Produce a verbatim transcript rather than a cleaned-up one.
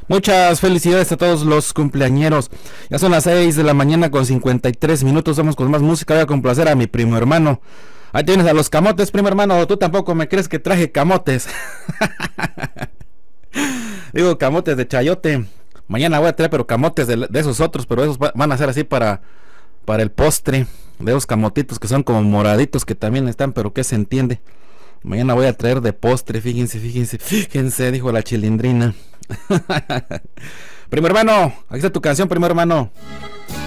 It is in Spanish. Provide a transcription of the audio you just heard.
Muchas felicidades a todos los cumpleañeros. Ya son las seis de la mañana con cincuenta y tres minutos. Vamos con más música. Voy a complacer a mi primo hermano. Ahí tienes a los camotes, primo hermano. Tú tampoco me crees que traje camotes. Digo, camotes de chayote. Mañana voy a traer, pero camotes de, de esos otros. Pero esos va, van a ser así para, para el postre. De esos camotitos que son como moraditos, que también están, pero que se entiende. Mañana voy a traer de postre, fíjense, fíjense, fíjense, dijo la chilindrina. Primo hermano, aquí está tu canción, primo hermano.